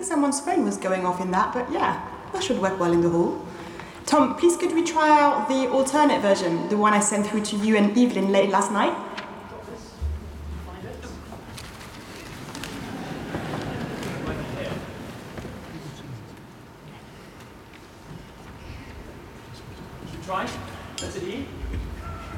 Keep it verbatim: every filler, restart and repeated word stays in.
think someone's phone was going off in that, but yeah, that should work well in the hall. Tom, please could we try out the alternate version, the one I sent through to you and Evelyn late last night? Try. That's it, E.